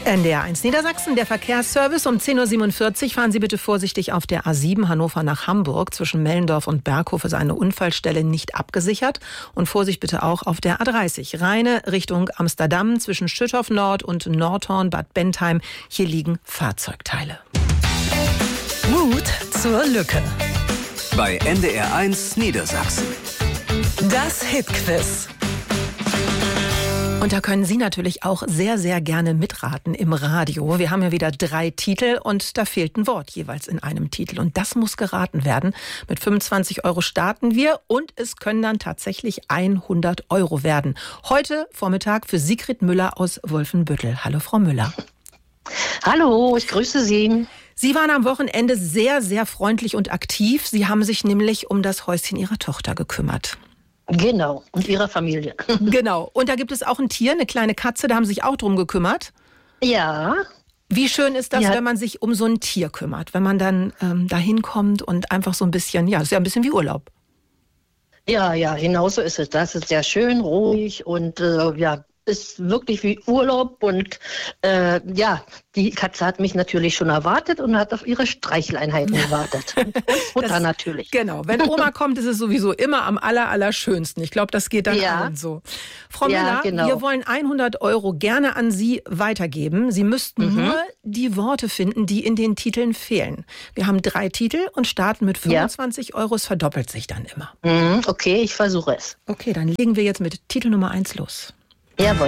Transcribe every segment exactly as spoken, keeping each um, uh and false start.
N D R eins Niedersachsen, der Verkehrsservice. Um zehn Uhr siebenundvierzig fahren Sie bitte vorsichtig auf der A sieben Hannover nach Hamburg. Zwischen Mellendorf und Berghof ist eine Unfallstelle nicht abgesichert. Und Vorsicht bitte auch auf der A dreißig. Rheine Richtung Amsterdam zwischen Schüttorf Nord und Nordhorn, Bad Bentheim. Hier liegen Fahrzeugteile. Mut zur Lücke. Bei N D R eins Niedersachsen. Das Hitquiz. Und da können Sie natürlich auch sehr, sehr gerne mitraten im Radio. Wir haben ja wieder drei Titel und da fehlt ein Wort jeweils in einem Titel. Und das muss geraten werden. Mit fünfundzwanzig Euro starten wir und es können dann tatsächlich hundert Euro werden. Heute Vormittag für Sigrid Müller aus Wolfenbüttel. Hallo, Frau Müller. Hallo, ich grüße Sie. Sie waren am Wochenende sehr, sehr freundlich und aktiv. Sie haben sich nämlich um das Häuschen Ihrer Tochter gekümmert. Genau, und ihrer Familie. Genau. Und da gibt es auch ein Tier, eine kleine Katze, da haben Sie sich auch drum gekümmert. Ja. Wie schön ist das, ja. wenn man sich um so ein Tier kümmert, wenn man dann ähm, da hinkommt und einfach so ein bisschen, ja, das ist ja ein bisschen wie Urlaub. Ja, ja, genauso ist es. Das ist sehr schön, ruhig und äh, ja, ist wirklich wie Urlaub. Und äh, ja, die Katze hat mich natürlich schon erwartet und hat auf ihre Streicheleinheiten gewartet. Und Futter das, natürlich. Genau, wenn Oma kommt, ist es sowieso immer am aller, allerschönsten. Ich glaube, das geht dann ja. allen so. Frau ja, Müller, genau. wir wollen hundert Euro gerne an Sie weitergeben. Sie müssten mhm. nur die Worte finden, die in den Titeln fehlen. Wir haben drei Titel und starten mit fünfundzwanzig ja. Euro. Es verdoppelt sich dann immer. Mhm, okay, ich versuche es. Okay, dann legen wir jetzt mit Titel Nummer eins los. Jawohl.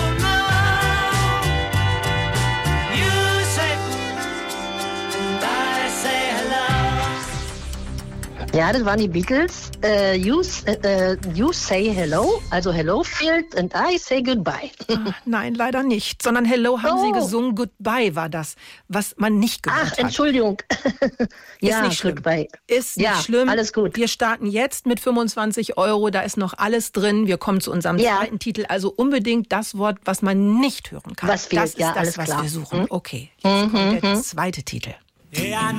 Ja, das waren die Beatles. Uh, you, uh, you say hello, also hello fehlt and I say goodbye. Ach, nein, leider nicht. Sondern hello haben oh. Sie gesungen, goodbye war das, was man nicht gehört hat. Ach, Entschuldigung. Ist ja, nicht schlimm. Goodbye. Ist nicht ja, schlimm. Alles gut. Wir starten jetzt mit fünfundzwanzig Euro. Da ist noch alles drin. Wir kommen zu unserem ja. zweiten Titel. Also unbedingt das Wort, was man nicht hören kann. Was fehlt? Das ist ja, das, alles was klar. wir suchen. Hm? Okay, jetzt mhm, kommt der mhm. zweite Titel. Ja,